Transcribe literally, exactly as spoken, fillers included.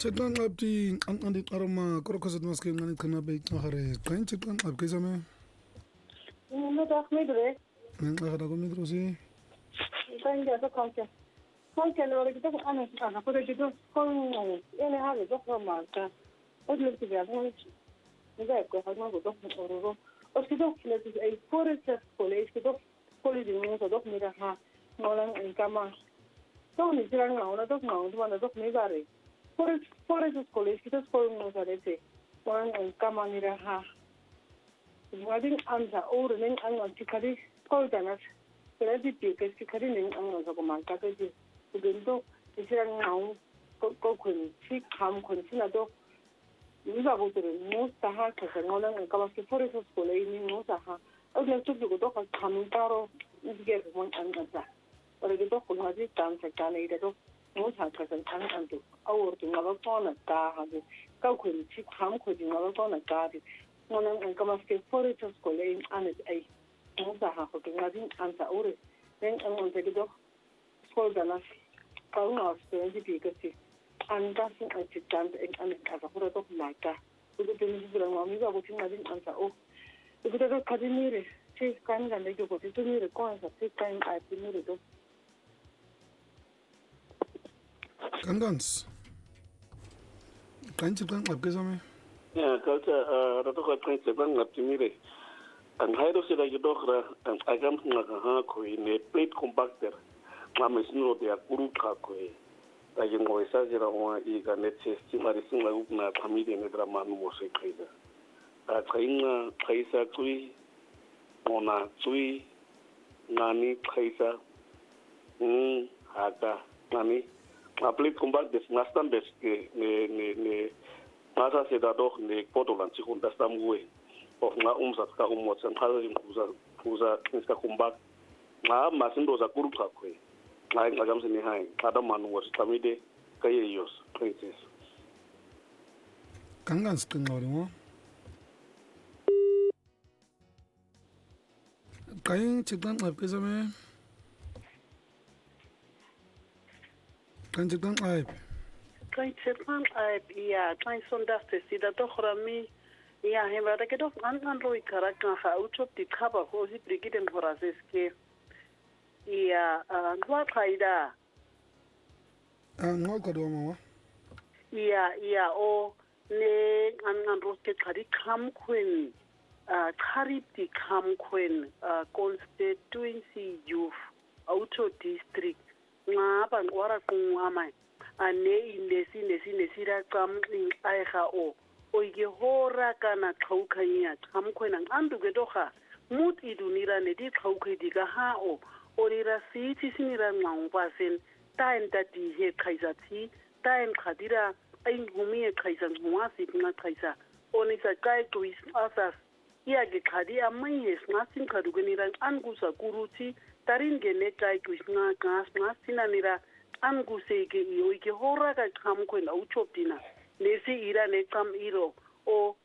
Chetan abdi andi qarama korokosat maske ngani kana be ngare kain chetan ab kesame no dak midre ngara da komidro si kain ja to kalcha kalcha no ri to ana ana ko de to kon ene ha de to ma ka o le ti ga no ni ga ko ha no do to ro o si do le ti ai forest college to college ni to do mira ha no lan en kama to ni tiran na na to na to na to ni ga re forest forest college to school no sa re te wan en kama mira ha wadin anda ore nen an an tikari ko danas pero di pi ke tikari nen an so ko man ka ke di do tiran na ko ko kun si kam kun si na do ni ba go tere no ta ha ka se no lan ka ba ke forest school ni no ta ha o le tu go do ka kam taro ni ge mo an an ta ore do ko na di tan se ka ne do no ta ka se an an do awor tu na ba ko na ta ha de ka kun si kam ko di na ba ko na ta di Monan en kama ke forest school in anet ai musa ha ko ngadin anta ore den en on tegido school dana ka una student di ke si anta sin assistant en anet aka fura to mata ko de ni bura ma mi ba ko tin ngadin anta o ko de ko kadimire si kan ga ne ko ti ni re ko sa si kan a ti ni re do kangans kain chetan ab kesame ya kalcha rato ko kain chetan ab timire an hayro sila yodokra an agam nga ha ko ne plate compactor ma mesno de akuru ka ko ta yengo esa jira wa i ga net system ari singa na family ne drama no mo se kaida ta kainga kaisa kui ona tui nani kaisa mm aga nani ma plate compactor ngastan bes ne ne ne masa se da doch ne potolan si kun das tamwe of nga umsat ka umot san khalo im kuza kuza insta kumbak nga masindo za kuru ka kwe nga nga gamse ni hai kada manu was tamide kaye yos princess kangans kangori mo kain chetan ab kesame kain chetan ab kain chetan ab ya kain sondaste si da to khorami ya hema da ke do an an roi karaka ha utop di khaba ko si brigiden horases ke ya ngwa kaida an ngwa ka do mama ya ya o ne an an ros ke khari kham khwen a khari di kham khwen constituency youth auto district ngaba ngwara kungama ane inesi nesi nesi ra kam ai ga o o ge hora kana tlhaukanya thamkhwena andu ge doga mut idunira ne di tlhaukhedi ka ha o o dira sithi sinira ngwangwa sen time that di he khaisa thi time khadira ai ngumi e khaisa ngwa si nga khaisa oni sa kai to is asas ya ge khadi amai es nga sin khadu ge nira angusa kuruti tarin ge ne kai to is nga gas nga sinanira anguse ke iyo ke hora ka thamkhwena uchoptina nesi ira ne kam iro o